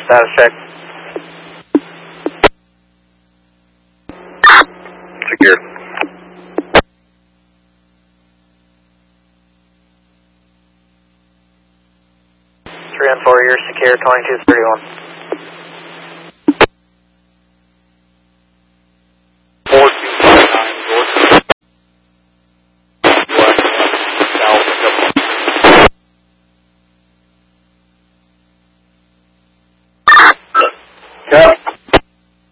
Status check. Secure. 3 and 4, you're secure, 2231.